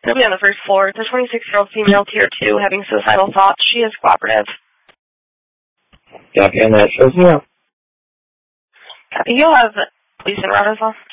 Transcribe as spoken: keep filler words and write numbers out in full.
It'll be on the first floor. It's a twenty-six-year-old female, tier two, having suicidal thoughts. She is cooperative. Copy on that. Shows me up. Copy. You'll have police en route as well.